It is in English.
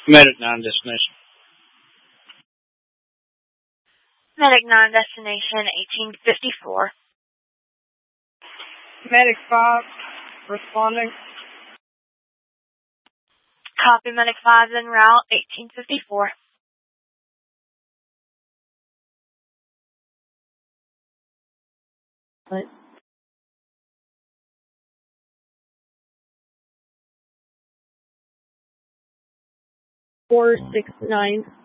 Medic non-destination. Medic non-destination 1854. Medic 5, responding. Copy, Medic 5 en route 1854. What? 469.